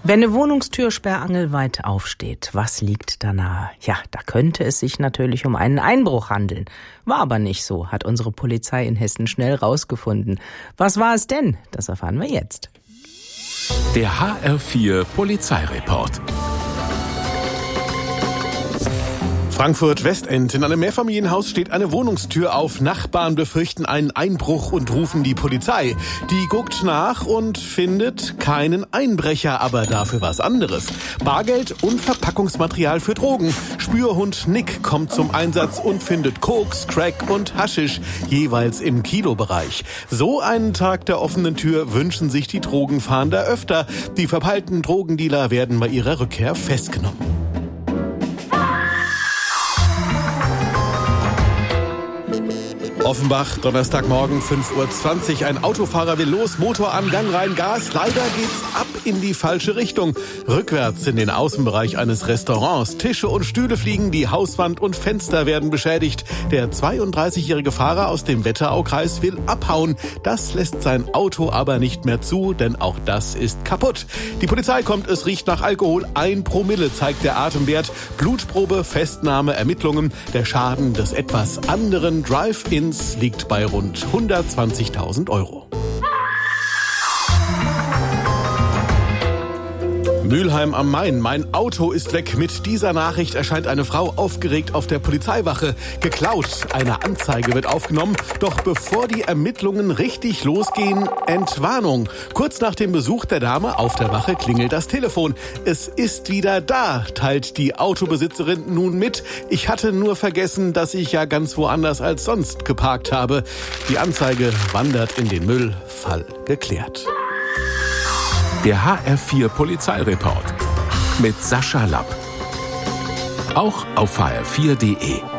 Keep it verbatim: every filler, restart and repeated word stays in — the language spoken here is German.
Wenn eine Wohnungstür sperrangelweit aufsteht, was liegt da nahe? Ja, da könnte es sich natürlich um einen Einbruch handeln. War aber nicht so, hat unsere Polizei in Hessen schnell rausgefunden. Was war es denn? Das erfahren wir jetzt. Der H R vier Polizeireport. Frankfurt-Westend. In einem Mehrfamilienhaus steht eine Wohnungstür auf. Nachbarn befürchten einen Einbruch und rufen die Polizei. Die guckt nach und findet keinen Einbrecher, aber dafür was anderes. Bargeld und Verpackungsmaterial für Drogen. Spürhund Nick kommt zum Einsatz und findet Koks, Crack und Haschisch, jeweils im Kilobereich. So einen Tag der offenen Tür wünschen sich die Drogenfahnder öfter. Die verpeilten Drogendealer werden bei ihrer Rückkehr festgenommen. Offenbach, Donnerstagmorgen, fünf Uhr zwanzig. Ein Autofahrer will los, Motor an, Gang rein, Gas. Leider geht's ab in die falsche Richtung. Rückwärts in den Außenbereich eines Restaurants. Tische und Stühle fliegen, die Hauswand und Fenster werden beschädigt. Der zweiunddreißigjährige Fahrer aus dem Wetteraukreis will abhauen. Das lässt sein Auto aber nicht mehr zu, denn auch das ist kaputt. Die Polizei kommt, es riecht nach Alkohol. Ein Promille zeigt der Atemwert. Blutprobe, Festnahme, Ermittlungen. Der Schaden des etwas anderen Drive-Ins liegt bei rund hundertzwanzigtausend Euro. Mülheim am Main. Mein Auto ist weg. Mit dieser Nachricht erscheint eine Frau aufgeregt auf der Polizeiwache. Geklaut. Eine Anzeige wird aufgenommen. Doch bevor die Ermittlungen richtig losgehen, Entwarnung. Kurz nach dem Besuch der Dame auf der Wache klingelt das Telefon. Es ist wieder da, teilt die Autobesitzerin nun mit. Ich hatte nur vergessen, dass ich ja ganz woanders als sonst geparkt habe. Die Anzeige wandert in den Müll. Fall geklärt. Der H R vier Polizeireport mit Sascha Lapp. Auch auf h r vier punkt d e.